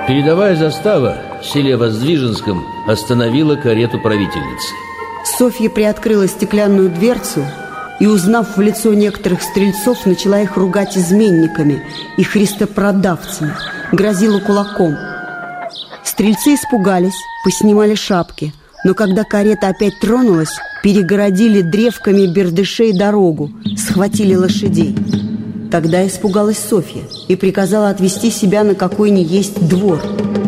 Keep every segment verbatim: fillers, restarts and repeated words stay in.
Передовая застава в селе Воздвиженском остановила карету правительницы. Софья приоткрыла стеклянную дверцу и, узнав в лицо некоторых стрельцов, начала их ругать изменниками и христопродавцами, грозила кулаком. Стрельцы испугались, поснимали шапки, но когда карета опять тронулась, перегородили древками бердышей дорогу, схватили лошадей. Тогда испугалась Софья и приказала отвезти себя на какой ни есть двор.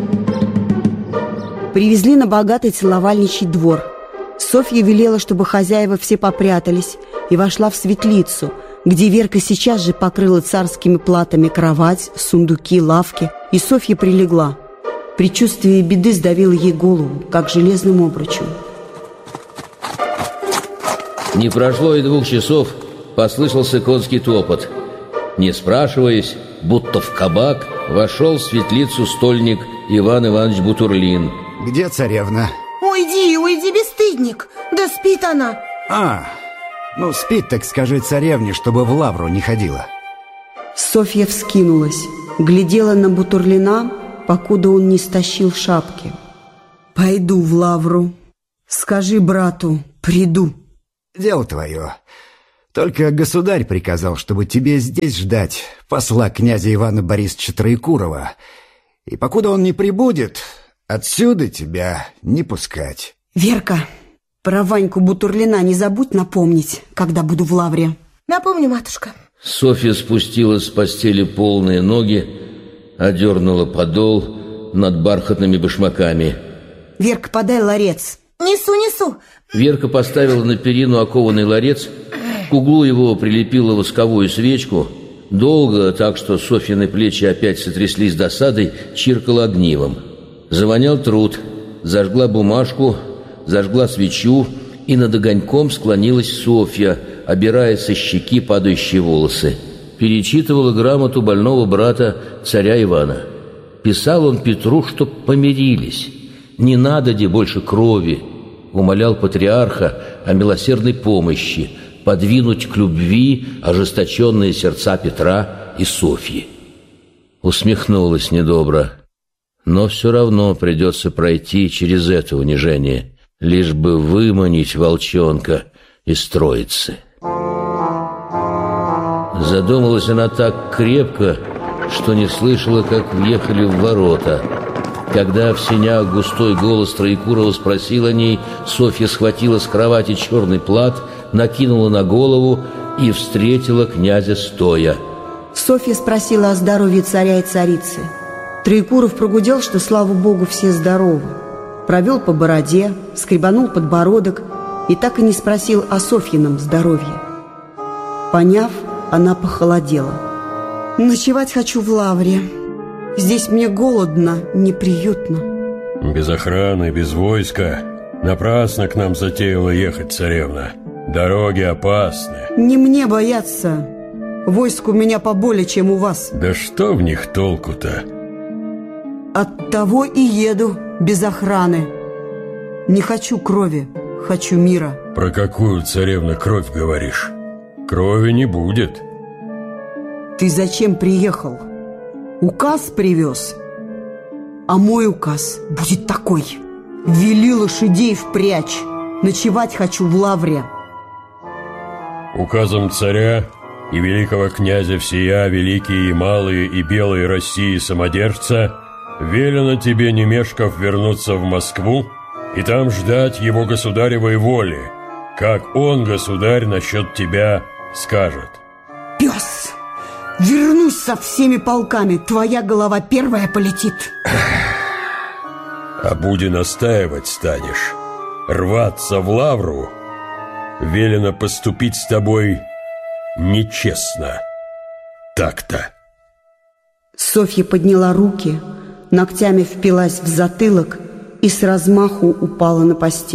Привезли на богатый целовальничий двор. Софья велела, чтобы хозяева все попрятались, и вошла в светлицу, где Верка сейчас же покрыла царскими платами кровать, сундуки, лавки, и Софья прилегла. Предчувствие беды сдавило ей голову, как железным обручем. Не прошло и двух часов, послышался конский топот. Не спрашиваясь, будто в кабак, вошел в светлицу стольник Иван Иванович Бутурлин. Где царевна? Уйди, уйди, бесстыдник. Да спит она. А, ну спит, так скажи царевне, чтобы в лавру не ходила. Софья вскинулась, глядела на Бутурлина, покуда он не стащил шапки. Пойду в лавру. Скажи брату, приду. Дело твое. Только государь приказал, чтобы тебе здесь ждать посла князя Ивана Борисовича Троекурова. И покуда он не прибудет, отсюда тебя не пускать. Верка, про Ваньку Бутурлина не забудь напомнить, когда буду в лавре. Напомню, матушка. Софья спустила с постели полные ноги, одернула подол над бархатными башмаками. Верка, подай ларец. Несу, несу. Верка поставила на перину окованный ларец, к углу его прилепила восковую свечку, долго, так что Софьины плечи опять сотряслись досадой, чиркала огнивом. Завонял труд, зажгла бумажку, зажгла свечу, и над огоньком склонилась Софья, обирая со щеки падающие волосы. Перечитывала грамоту больного брата царя Ивана. Писал он Петру, чтоб помирились. Не надо де больше крови. Умолял патриарха о милосердной помощи, подвинуть к любви ожесточенные сердца Петра и Софьи. Усмехнулась недобро. Но все равно придется пройти через это унижение, лишь бы выманить волчонка из Троицы. Задумалась она так крепко, что не слышала, как въехали в ворота. Когда в сенях густой голос Троекурова спросил о ней, Софья схватила с кровати черный плат, накинула на голову и встретила князя стоя. Софья спросила о здоровье царя и царицы. Троекуров прогудел, что, слава богу, все здоровы. Провел по бороде, скребанул подбородок и так и не спросил о Софьином здоровье. Поняв, она похолодела. «Ночевать хочу в лавре. Здесь мне голодно, неприютно». Без охраны, без войска. Напрасно к нам затеяла ехать царевна. Дороги опасны. Не мне бояться. Войск у меня поболее, чем у вас. Да что в них толку-то? Оттого и еду без охраны. Не хочу крови, хочу мира. Про какую, царевна, кровь говоришь? Крови не будет. Ты зачем приехал? Указ привез? А мой указ будет такой: вели лошадей впрячь. Ночевать хочу в лавре. Указом царя и великого князя всея, великие и малые и белые России самодержца, велено тебе, не мешкав, вернуться в Москву и там ждать его государевой воли, как он, государь, насчет тебя скажет. Пес! Вернусь со всеми полками, твоя голова первая полетит. А буди настаивать станешь, рваться в лавру, велено поступить с тобой нечестно. Так-то. Софья подняла руки, ногтями впилась в затылок и с размаху упала на постель.